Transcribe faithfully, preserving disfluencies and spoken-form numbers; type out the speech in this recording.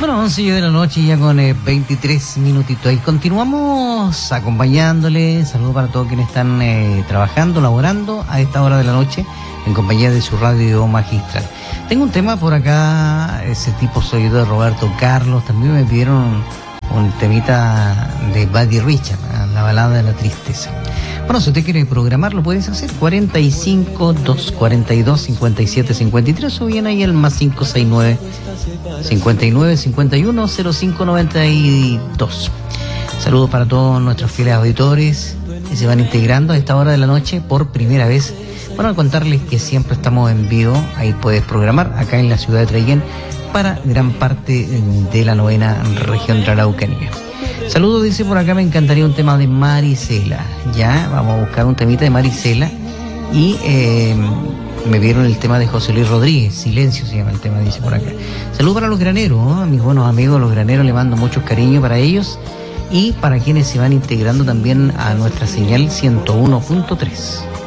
Bueno, once de la noche ya con eh, veintitrés minutitos. Y continuamos acompañándoles. Saludos para todos quienes están eh, trabajando, laborando a esta hora de la noche en compañía de su radio magistral. Tengo un tema por acá, ese tipo soy yo de Roberto Carlos. También me pidieron un, un temita de Buddy Richard, la balada de la tristeza. Bueno, si usted quiere programar, lo puedes hacer. cuarenta y cinco, doscientos cuarenta y dos, cincuenta y siete cincuenta y tres o bien ahí el más quinientos sesenta y nueve, cincuenta y nueve, cincuenta y uno, cero cinco noventa y dos. Saludos para todos nuestros fieles auditores que se van integrando a esta hora de la noche por primera vez. Bueno, a contarles que siempre estamos en vivo. Ahí puedes programar acá en la ciudad de Traiguén para gran parte de la novena región de la Araucanía. Saludos, dice por acá, me encantaría un tema de Marisela. Ya, vamos a buscar un temita de Marisela. Y eh, me vieron el tema de José Luis Rodríguez, Silencio se llama el tema, dice por acá. Saludos para los graneros, ¿no? A mis buenos amigos los graneros, le mando mucho cariño para ellos. Y para quienes se van integrando también a nuestra señal ciento uno punto tres.